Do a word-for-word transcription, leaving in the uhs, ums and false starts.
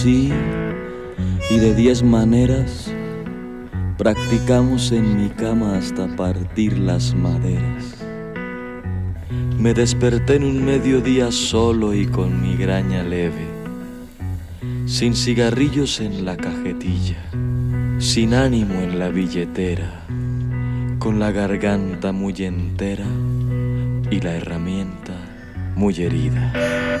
Sí, y de diez maneras practicamos en mi cama hasta partir las maderas. Me desperté en un mediodía solo y con migraña leve, sin cigarrillos en la cajetilla, sin ánimo en la billetera, con la garganta muy entera y la herramienta muy herida.